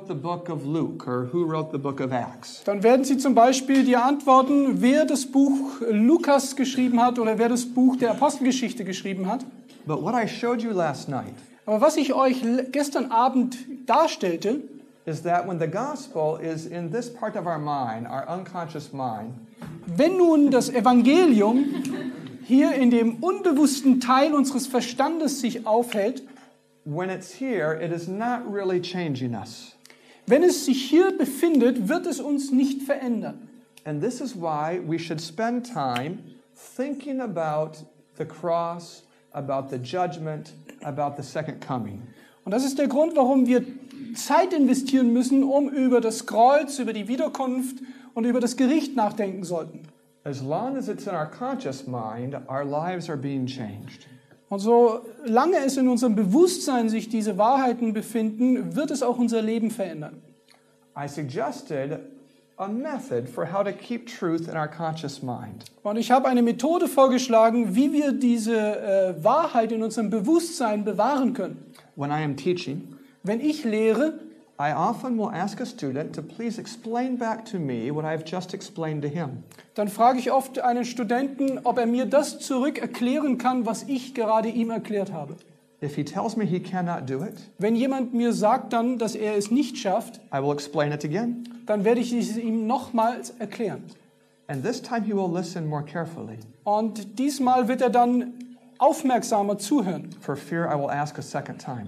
wrote the book of Luke or who wrote the book of Acts. Dann werden sie zum Beispiel dir antworten, wer das Buch Lukas geschrieben hat oder wer das Buch der Apostelgeschichte geschrieben hat. But what I showed you last night Aber was ich euch gestern Abend darstellte, is that when the gospel is in this part of our mind, our unconscious mind, wenn nun das Evangelium hier in dem unbewussten Teil unseres Verstandes sich aufhält, when it's here, it is not really changing us. wenn es sich hier befindet, wird es uns nicht verändern. And this is why we should spend time thinking about the cross, about the judgment, about the second coming. Und das ist der Grund, warum wir Zeit investieren müssen, um über das Kreuz, über die Wiederkunft und über das Gericht nachdenken sollten. As long as it's in our conscious mind, our lives are being changed. Und solange es in unserem Bewusstsein sich diese Wahrheiten befinden, wird es auch unser Leben verändern. I suggested a method for how to keep truth in our conscious mind. Und ich habe eine Methode vorgeschlagen, wie wir diese Wahrheit in unserem Bewusstsein bewahren können. When I am teaching, Wenn ich lehre, I often will ask a student to please explain back to me what I've just explained to him. dann frage ich oft einen Studenten, ob er mir das zurück erklären kann, was ich gerade ihm erklärt habe. If he tells me he cannot do it, Wenn jemand mir sagt dann, dass er es nicht schafft, I will explain it again. dann werde ich es ihm nochmals erklären. And this time he will listen more carefully. Und diesmal wird er dann aufmerksamer zuhören. For fear I will ask a second time.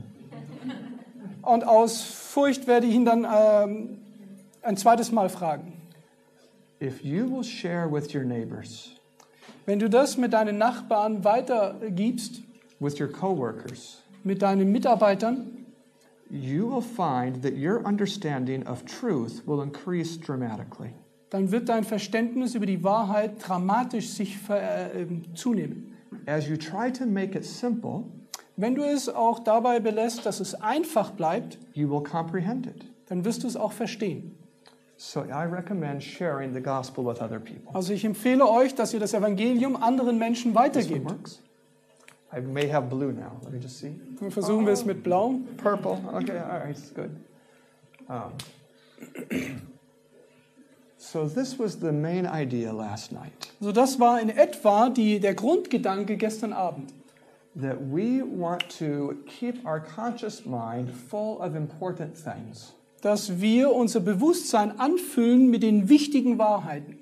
Und aus Furcht werde ich ihn dann ein zweites Mal fragen. If you will share with your neighbors, Wenn du das mit deinen Nachbarn weitergibst, with your coworkers, mit deinen Mitarbeitern, you will find that your understanding of truth will increase dramatically. dann wird dein Verständnis über die Wahrheit dramatisch sich zunehmen. As you try to make it simple, Wenn du es auch dabei belässt, dass es einfach bleibt, you will comprehend it. dann wirst du es auch verstehen. So I recommend sharing the gospel with other people. Also ich empfehle euch, dass ihr das Evangelium anderen Menschen This one weitergebt. works? I may have blue now. Let me just see. Dann versuchen wir es mit Blau. Purple. Okay, all right, it's good. So this was the main idea last night, So das war in etwa der Grundgedanke gestern Abend. that we want to keep our conscious mind full of important things. Dass wir unser Bewusstsein anfüllen mit den wichtigen Wahrheiten.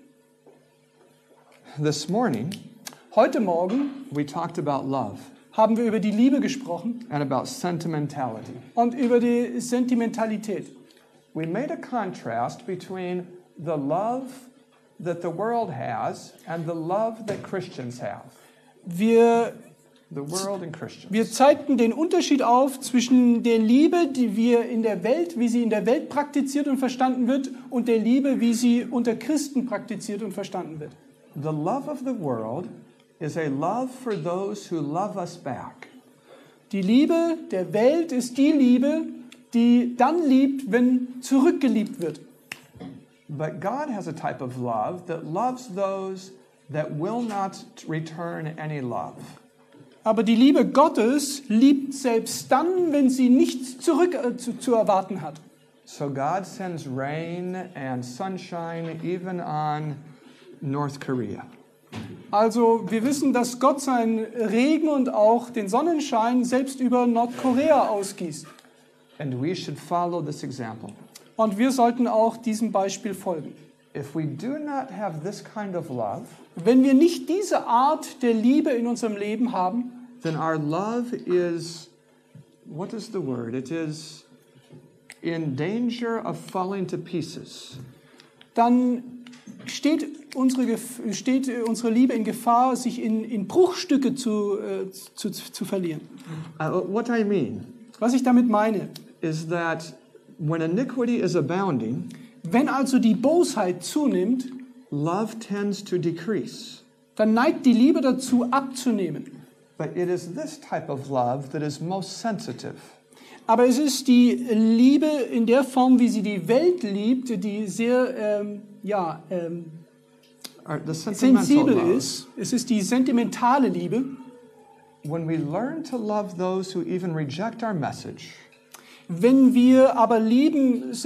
This morning, Heute Morgen we talked about love haben wir über die Liebe gesprochen and about sentimentality. und über die Sentimentalität. We made a contrast between the love that the world has and the love that Christians have. Wir The world and Christians. Wir zeigten den Unterschied auf zwischen der Liebe, die wir in der Welt, wie sie in der Welt praktiziert und verstanden wird, und der Liebe, wie sie unter Christen praktiziert und verstanden wird. The love of the world is a love for those who love us back. Die Liebe der Welt ist die Liebe, die dann liebt, wenn zurückgeliebt wird. But God has a type of love that loves those that will not return any love. Aber die Liebe Gottes liebt selbst dann, wenn sie nichts zurück zu erwarten hat. So God sends rain and sunshine even on North Korea. Also wir wissen, dass Gott seinen Regen und auch den Sonnenschein selbst über Nordkorea ausgießt. And we should follow this example. Und wir sollten auch diesem Beispiel folgen. If we do not have this kind of love, Wenn wir nicht diese Art der Liebe in unserem Leben haben, then our love is, what is the word? It is in danger of falling to pieces. dann steht unsere Liebe in Gefahr, sich in Bruchstücke zu verlieren. What I mean Was ich damit meine, is that when iniquity is abounding, wenn also die Bosheit zunimmt, love tends to decrease. dann neigt die Liebe dazu abzunehmen. But it is this type of love that is most sensitive. Aber es ist die Liebe in der Form, wie sie die Welt liebt, die sehr The sentimental sensibel love. ist. Es ist die sentimentale Liebe. When we learn to love those who even reject our message, Wenn wir aber lieben